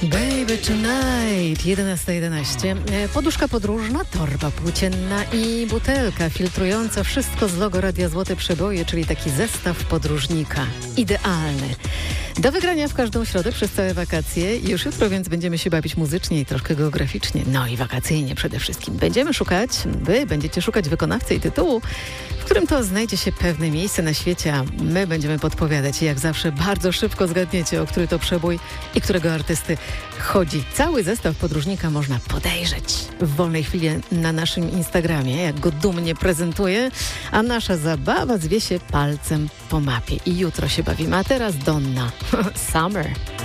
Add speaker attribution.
Speaker 1: Baby Tonight, 11:11. Poduszka podróżna, torba płócienna i butelka filtrująca wszystko z logo Radia Złote Przeboje, czyli taki zestaw podróżnika. Idealny. Do wygrania w każdą środę przez całe wakacje. Już jutro więc będziemy się bawić muzycznie i troszkę geograficznie. No i wakacyjnie przede wszystkim. Wy będziecie szukać wykonawcy i tytułu, w którym to znajdzie się pewne miejsce na świecie, a my będziemy podpowiadać. I jak zawsze bardzo szybko zgadniecie, o który to przebój i którego artysty chodzi. Cały zestaw podróżnika można podejrzeć w wolnej chwili na naszym Instagramie, jak go dumnie prezentuje, a nasza zabawa zwie się palcem po mapie. I jutro się bawimy. A teraz Donna. Summer.